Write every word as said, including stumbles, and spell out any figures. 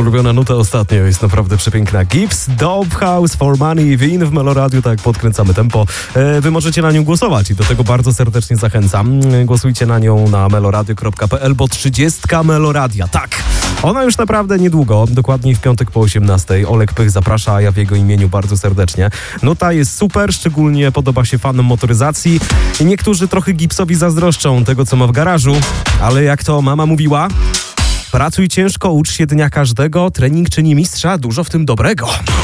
ulubiona nuta ostatnio jest naprawdę przepiękna. Gibbs, Dope House, For Money, Win w Meloradiu, tak podkręcamy tempo. Wy możecie na nią głosować i do tego bardzo serdecznie zachęcam. Głosujcie na nią na meloradio kropka p l, bo trzydziestka Meloradia, tak. Ona już naprawdę niedługo, dokładniej w piątek po osiemnastej. Olek Pych zaprasza, a ja w jego imieniu bardzo serdecznie. Nuta jest super, szczególnie podoba się fanom motoryzacji. I niektórzy trochę Gibbsowi zazdroszczą tego, co ma w garażu, ale jak to mama mówiła, pracuj ciężko, ucz się dnia każdego, trening czyni mistrza, dużo w tym dobrego.